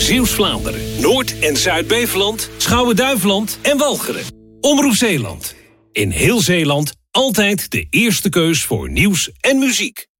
Zeeuws-Vlaanderen, Noord- en Zuid-Beveland, Schouwen-Duiveland en Walcheren. Omroep Zeeland. In heel Zeeland altijd de eerste keus voor nieuws en muziek.